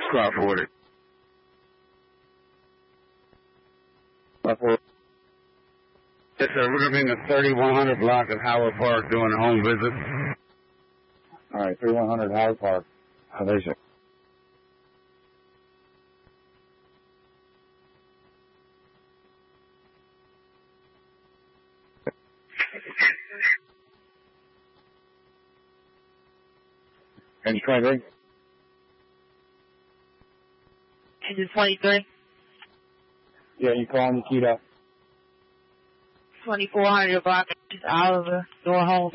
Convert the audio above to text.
Squad 40. Squad 40. Yes, sir. We're going to be in the 3100 block of Howard Park doing a home visit. All right, 3100 Howard Park. There you go. Engine 23. Engine 23. Yeah, you calling, you keyed up. 2400 block, Oliver, doing home